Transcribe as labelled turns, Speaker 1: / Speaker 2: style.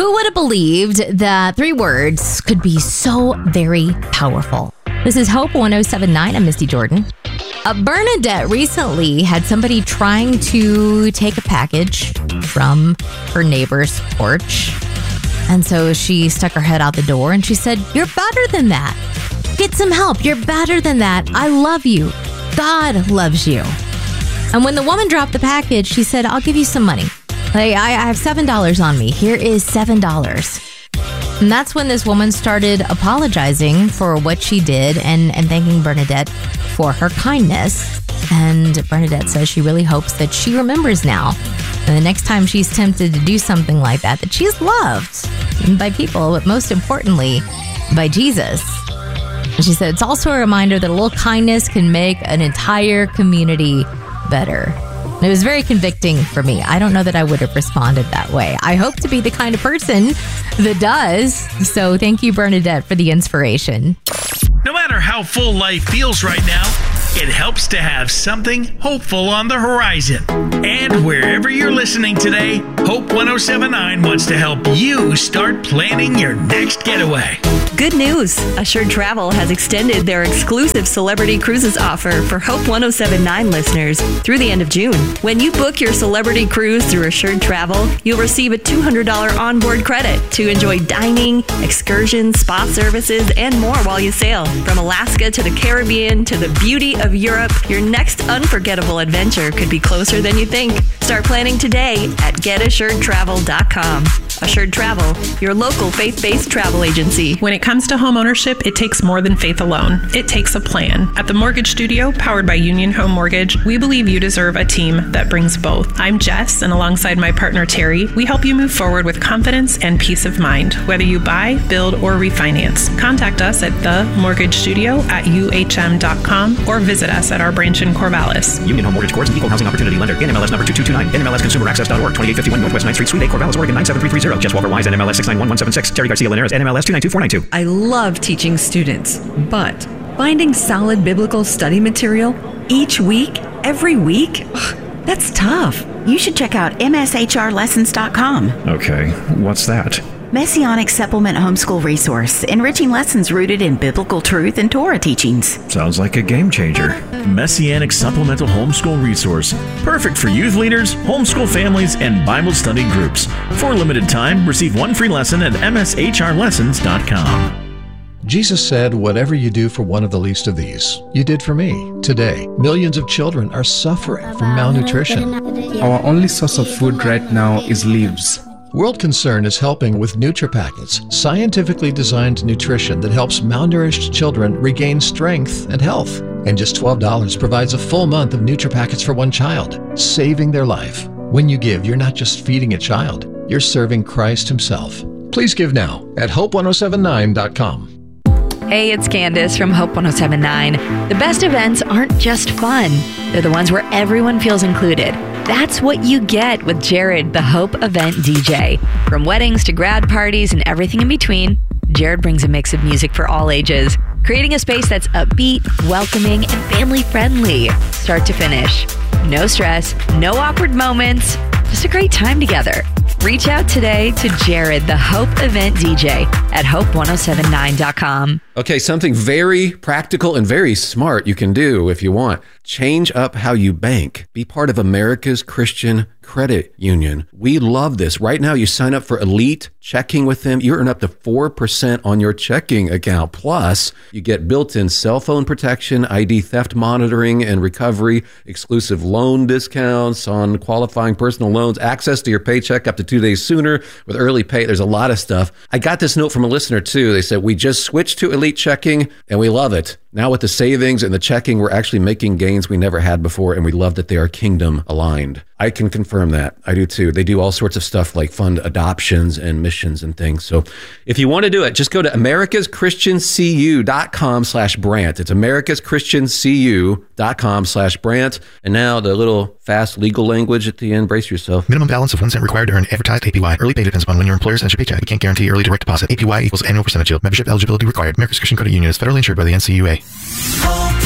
Speaker 1: Who would have believed that 3 words could be so very powerful? This is Hope 1079. I'm Misty Jordan. Bernadette recently had somebody trying to take a package from her neighbor's porch. And so she stuck her head out the door and she said, "You're better than that. Get some help. You're better than that. I love you. God loves you." And when the woman dropped the package, she said, "I'll give you some money. I have $7 on me. Here is $7. And that's when this woman started apologizing for what she did and thanking Bernadette for her kindness. And Bernadette says she really hopes that she remembers now. And the next time she's tempted to do something like that she's loved by people, but most importantly, by Jesus. And she said it's also a reminder that a little kindness can make an entire community better. And it was very convicting for me. I don't know that I would have responded that way. I hope to be the kind of person that does. So thank you, Bernadette, for the inspiration.
Speaker 2: No matter how full life feels right now, it helps to have something hopeful on the horizon. And wherever you're listening today, Hope 1079 wants to help you start planning your next getaway.
Speaker 3: Good news! Assured Travel has extended their exclusive Celebrity Cruises offer for Hope 1079 listeners through the end of June. When you book your Celebrity Cruise through Assured Travel, you'll receive a $200 onboard credit to enjoy dining, excursions, spa services, and more while you sail. From Alaska to the Caribbean to the beauty of Europe, your next unforgettable adventure could be closer than you think. Start planning today at getassuredtravel.com. Assured Travel, your local faith-based travel agency.
Speaker 4: When it comes to home ownership, it takes more than faith alone. It takes a plan. At the Mortgage Studio, powered by Union Home Mortgage, we believe you deserve a team that brings both. I'm Jess, and alongside my partner Terry, we help you move forward with confidence and peace of mind, whether you buy, build, or refinance. Contact us at themortgagestudio@uhm.com or visit us at our branch in Corvallis.
Speaker 5: Union Home Mortgage Corp. An equal housing opportunity lender. NMLS number 2229. NMLSconsumeraccess.org. 2851 Northwest 9th Street, Suite A, Corvallis, Oregon 97330. Jess Walker Wise, NMLS 691176. Terry Garcia Linares, NMLS 292492.
Speaker 6: I love teaching students, but finding solid biblical study material each week, every week, that's tough.
Speaker 7: You should check out mshrlessons.com.
Speaker 5: Okay, what's that?
Speaker 7: Messianic Supplement Homeschool Resource, enriching lessons rooted in biblical truth and Torah teachings.
Speaker 5: Sounds like a game changer.
Speaker 8: Messianic Supplemental Homeschool Resource. Perfect for youth leaders, homeschool families, and Bible study groups. For a limited time, receive 1 free lesson at mshrlessons.com.
Speaker 9: Jesus said, "Whatever you do for one of the least of these, you did for me." Today, millions of children are suffering from malnutrition.
Speaker 10: Our only source of food right now is leaves.
Speaker 9: World Concern is helping with NutriPackets, scientifically designed nutrition that helps malnourished children regain strength and health. And just $12 provides a full month of NutriPackets for one child, saving their life. When you give, you're not just feeding a child, you're serving Christ Himself. Please give now at hope1079.com.
Speaker 3: Hey, it's Candace from Hope 1079. The best events aren't just fun. They're the ones where everyone feels included. That's what you get with Jared, the Hope Event DJ. From weddings to grad parties and everything in between, Jared brings a mix of music for all ages, creating a space that's upbeat, welcoming, and family-friendly, start to finish. No stress, no awkward moments, just a great time together. Reach out today to Jared, the Hope Event DJ at hope1079.com.
Speaker 11: Okay, something very practical and very smart you can do if you want. Change up how you bank. Be part of America's Christian Credit Union. We love this. Right now, you sign up for Elite Checking with them. You earn up to 4% on your checking account. Plus, you get built-in cell phone protection, ID theft monitoring and recovery, exclusive loan discounts on qualifying personal loans, access to your paycheck up to 2 days sooner with early pay. There's a lot of stuff. I got this note from a listener, too. They said, we just switched to Elite Checking, and we love it. Now with the savings and the checking, we're actually making gains we never had before, and we love that they are kingdom aligned. I can confirm that. I do too. They do all sorts of stuff like fund adoptions and missions and things. So if you want to do it, just go to americaschristiancu.com/Brant. It's americaschristiancu.com/Brant. And now the little fast legal language at the end. Brace yourself.
Speaker 12: Minimum balance of 1 cent required to earn advertised APY. Early pay depends upon when your employer sends your paycheck. We can't guarantee early direct deposit. APY equals annual percentage yield. Membership eligibility required. America's Christian Credit Union is federally insured by the NCUA.